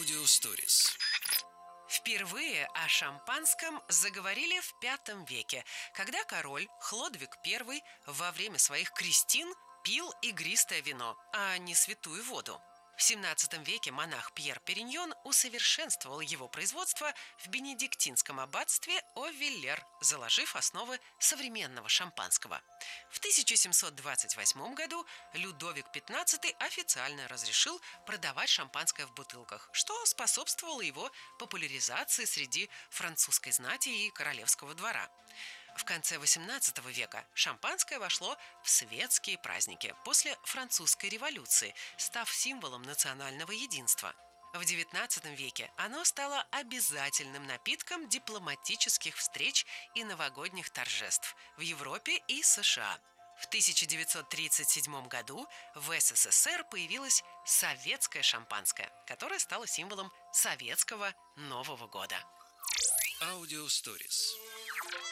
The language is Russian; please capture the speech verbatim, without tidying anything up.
Аудиосторис. Впервые о шампанском заговорили в пятом веке, когда король Хлодвиг I во время своих крестин пил игристое вино, а не святую воду. В семнадцатом веке монах Пьер Периньон усовершенствовал его производство в бенедиктинском аббатстве О-Виллер, заложив основы современного шампанского. В тысяча семьсот двадцать восьмом году Людовик пятнадцатый официально разрешил продавать шампанское в бутылках, что способствовало его популяризации среди французской знати и королевского двора. В конце восемнадцатого века шампанское вошло в светские праздники после французской революции, став символом национального единства. В девятнадцатом веке оно стало обязательным напитком дипломатических встреч и новогодних торжеств в Европе и США. В тысяча девятьсот тридцать седьмом году в СССР появилось советское шампанское, которое стало символом советского Нового года. Аудиосторис.